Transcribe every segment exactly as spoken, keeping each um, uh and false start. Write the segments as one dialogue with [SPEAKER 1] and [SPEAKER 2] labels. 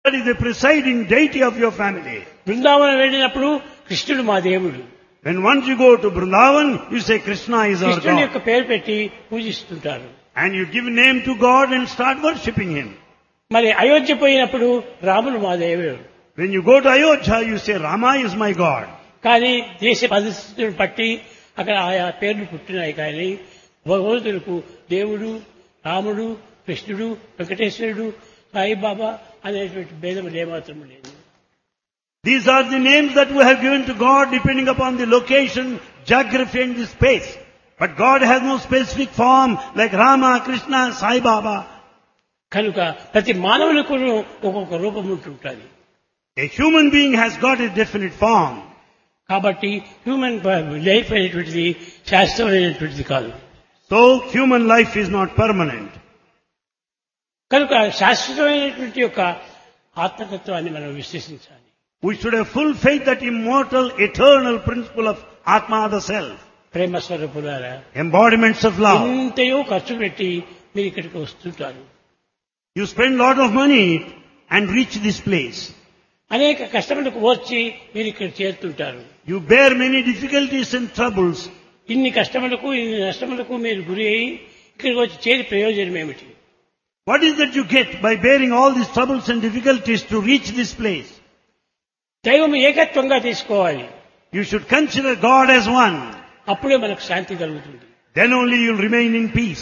[SPEAKER 1] That is the presiding deity of your family.
[SPEAKER 2] Brindavanam వెళ్ళినప్పుడు కృష్ణుడు మా దేవుడు.
[SPEAKER 1] When once you go to Vrindavan, you say Krishna is our
[SPEAKER 2] కృష్ణుడి
[SPEAKER 1] God.
[SPEAKER 2] యొక్క పేరు పెట్టి పూజిస్తుంటారు.
[SPEAKER 1] And you give name to God and start worshipping Him.
[SPEAKER 2] మరి అయోధ్య పోయినప్పుడు రాముడు మా దేవుడు.
[SPEAKER 1] When you go to Ayodhya, you say Rama is my God.
[SPEAKER 2] కానీ దేశ పరిస్థితులను బట్టి అక్కడ ఆయా పేర్లు పుట్టినాయి. కానీ భగవంతులకు దేవుడు, రాముడు, కృష్ణుడు, వెంకటేశ్వరుడు, సాయిబాబా అనేటువంటి భేదం ఏమాత్రం లేదు.
[SPEAKER 1] These are the names that we have given to God depending upon the location, geography and the space. But God has no specific form like Rama, Krishna, Sai Baba.
[SPEAKER 2] కనుక ప్రతి మానవులకు ఒక్కొక్క రూపం ఉంటుంటుంది.
[SPEAKER 1] A human being has got a definite form.
[SPEAKER 2] కాబట్టి human life అనేటువంటిది శాశ్వతమైనటువంటిది కాదు.
[SPEAKER 1] So human life is not permanent.
[SPEAKER 2] కనుక శాశ్వతమైనటువంటి యొక్క ఆత్మతత్వాన్ని మనం విశ్వసించాలి.
[SPEAKER 1] We should have full faith that immortal, eternal principle of Atma, the Self.
[SPEAKER 2] ప్రేమ స్వరూపులారా,
[SPEAKER 1] Embodiments of love.
[SPEAKER 2] ఎంతయో ఖర్చు పెట్టి మీరు ఇక్కడికి వస్తుంటారు.
[SPEAKER 1] You spend lot of money and reach this place.
[SPEAKER 2] అనేక కష్టములకు ఓర్చి మీరు ఇక్కడ చేరుతుంటారు.
[SPEAKER 1] You bear many difficulties and troubles.
[SPEAKER 2] ఇన్ని కష్టములకు ఇన్ని నష్టములకు మీరు గురి అయి ఇక్కడికి వచ్చి చేరి ప్రయోజనం ఏమిటి?
[SPEAKER 1] What is that you get by bearing all these troubles and difficulties to reach this place?
[SPEAKER 2] దైవం ఏకత్వంగా తీసుకోవాలి.
[SPEAKER 1] You should consider God as one.
[SPEAKER 2] అప్పుడే మనకు శాంతి కలుగుతుంది.
[SPEAKER 1] Then only you will remain in peace.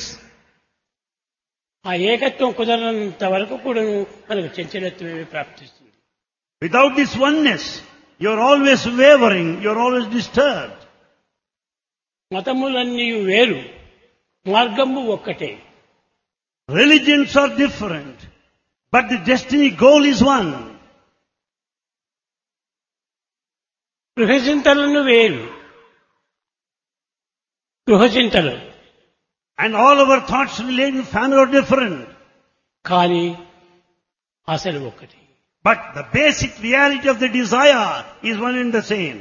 [SPEAKER 2] ఆ ఏకత్వం కుదరనంత వరకు కూడా మనకు చంచలత్వమే ప్రాప్తిస్తుంది.
[SPEAKER 1] Without this oneness, you are always wavering, you are always disturbed.
[SPEAKER 2] మతములన్నీ వేరు, మార్గము ఒక్కటే.
[SPEAKER 1] Religions are different, but the destiny goal is one.
[SPEAKER 2] గృహచింతలను వేరు, గృహచింతలు.
[SPEAKER 1] And all our thoughts related to family are different.
[SPEAKER 2] కానీ అసలు ఒక్కటి.
[SPEAKER 1] But the basic reality of the desire is one and the same.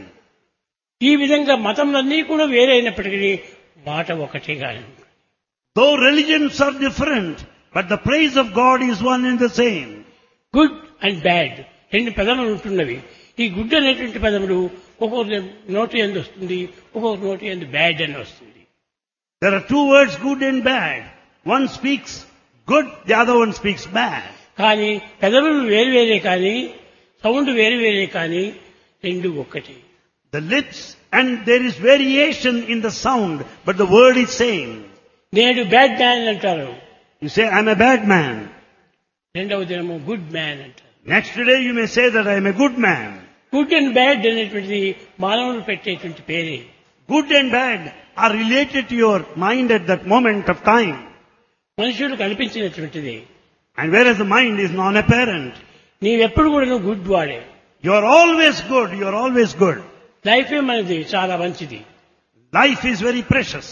[SPEAKER 2] ఈ విధంగా మతములన్నీ కూడా వేరైనప్పటికీ మాట ఒకటే కాదు.
[SPEAKER 1] Though religions are different, but the praise of God is one and the same.
[SPEAKER 2] Good and bad రెండు పదములు ఉంటున్నవి. ఈ గుడ్ అనేటువంటి పదములు ఒక్కొక్క నోటి ఎందు వస్తుంది, ఒక్కొక్క నోటి ఎందు బ్యాడ్ అని వస్తుంది.
[SPEAKER 1] There are two words, good and bad. One speaks good, the other one speaks bad.
[SPEAKER 2] కానీ పెదవులు వేరు వేరే కానీ సౌండ్ వేరు వేరే కానీ రెండు ఒక్కటి.
[SPEAKER 1] The lips and there is variation in the sound, but the word is same.
[SPEAKER 2] నేడు బ్యాడ్ మ్యాన్ అంటారు,
[SPEAKER 1] You say, I'm a bad man.
[SPEAKER 2] రెండవ దినము గుడ్ మ్యాన్ అంటారు.
[SPEAKER 1] Next day you may say that I'm a good man.
[SPEAKER 2] Good and bad అనేటువంటిది మానవులు పెట్టేటువంటి పేరే.
[SPEAKER 1] Good and bad are related to your mind at that moment of time.
[SPEAKER 2] మనుషులకు కల్పించినటువంటిది.
[SPEAKER 1] And whereas the mind is non-apparent.
[SPEAKER 2] నీవెప్పుడు కూడా నువ్వు good వాడే.
[SPEAKER 1] You are always good, you are always good.
[SPEAKER 2] లైఫే మనది చాలా మంచిది.
[SPEAKER 1] Life is very precious.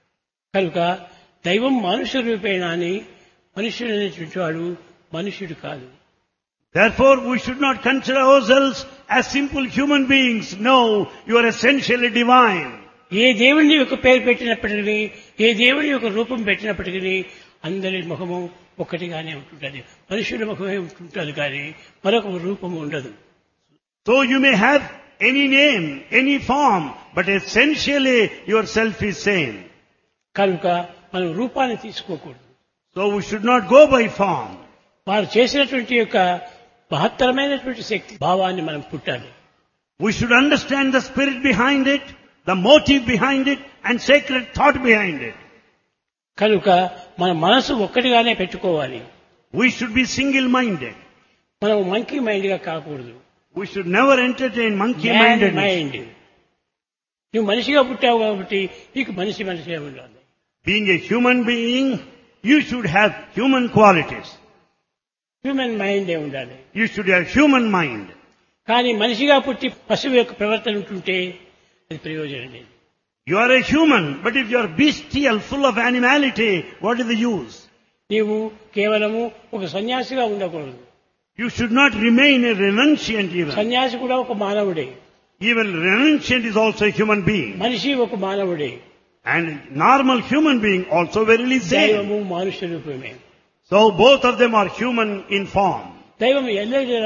[SPEAKER 2] కనుక దైవం మనుష్య రూపేణ అని మనుష్యుడు అనేటువంటి వాడు మనుష్యుడు కాదు.
[SPEAKER 1] Therefore we should not consider ourselves as simple human beings. No, you are essentially divine.
[SPEAKER 2] ఏ దేవుని యొక్క పేరు పెట్టినప్పటికీ, ఏ దేవుని యొక్క రూపం పెట్టినప్పటికీ అందరి ముఖము ఒక్కటిగానే ఉంటుంటుంది. మనుషుల ముఖమే ఉంటుంటుంది కానీ మరొక రూపము ఉండదు.
[SPEAKER 1] So you may have any name, any form, but essentially yourself is same.
[SPEAKER 2] కనుక మనం రూపాన్ని తీసుకోకూడదు.
[SPEAKER 1] So we should not go by form.
[SPEAKER 2] వారు చేసినటువంటి యొక్క మహత్తరమైనటువంటి శక్తి భావాన్ని మనం పుట్టాలి.
[SPEAKER 1] We should understand the spirit behind it, the motive behind it, and sacred thought behind it.
[SPEAKER 2] కనుక మన మనసు ఒక్కటిగానే పెట్టుకోవాలి.
[SPEAKER 1] We should be single-minded.
[SPEAKER 2] మనం మంకీ మైండ్ గా కాకూడదు.
[SPEAKER 1] We should never entertain monkey-mindedness.
[SPEAKER 2] Mind. నువ్వు మనిషిగా పుట్టావు కాబట్టి నీకు మనిషి మనిషిగా ఉండాలి.
[SPEAKER 1] Being a human being, you should have human qualities.
[SPEAKER 2] Human mind ఏ ఉండాలి.
[SPEAKER 1] You should have human mind.
[SPEAKER 2] కానీ మనిషిగా పుట్టి పశువు యొక్క ప్రవర్తన ఉంటుంటే అది ప్రయోజనం లేదు.
[SPEAKER 1] You are a human, but if you are bestial, full of animality, what is the use?
[SPEAKER 2] నీవు కేవలము ఒక సన్యాసిగా ఉండకూడదు.
[SPEAKER 1] You should not remain a renunciant even.
[SPEAKER 2] సన్యాసి కూడా ఒక మానవుడే.
[SPEAKER 1] Even renunciant is also a human being.
[SPEAKER 2] మనిషి ఒక మానవుడే.
[SPEAKER 1] And normal human being also verily same.
[SPEAKER 2] దైవము మానుష్య రూపమే.
[SPEAKER 1] So both of them are human in form.
[SPEAKER 2] దైవం ఎల్లే